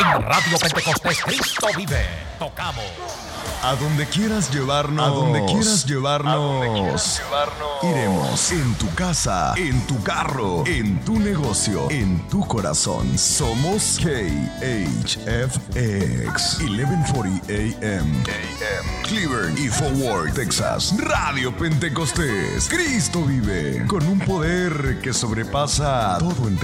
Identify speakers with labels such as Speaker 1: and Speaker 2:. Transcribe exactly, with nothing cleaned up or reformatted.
Speaker 1: En Radio Pentecostés Cristo vive. Tocamos.
Speaker 2: A donde quieras llevarnos. A donde quieras llevarnos. A donde quieras llevarnos. Iremos en tu casa, en tu carro, en tu negocio, en tu corazón. Somos K H F X once cuarenta A M. Cleveland y Forward, Texas. Radio Pentecostés. Cristo vive. Con un poder que sobrepasa todo entendimiento.